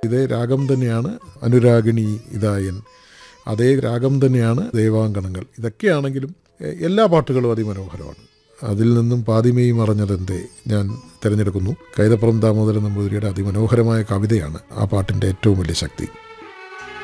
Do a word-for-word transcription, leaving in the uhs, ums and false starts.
ഇതേ രാഗം തന്നെയാണ് അനുരാഗിണി ഇതായൻ, അതേ രാഗം തന്നെയാണ് ദേവാങ്കണങ്ങൾ. ഇതൊക്കെയാണെങ്കിലും എല്ലാ പാട്ടുകളും അതിമനോഹരമാണ്. അതിൽ നിന്നും പാതിമേയി മറഞ്ഞതെന്തേ ഞാൻ തിരഞ്ഞെടുക്കുന്നു. കൈതപ്പുറം ദാമോദരൻ നമ്പൂതിരിയുടെ അതിമനോഹരമായ കവിതയാണ് ആ പാട്ടിൻ്റെ ഏറ്റവും വലിയ ശക്തി.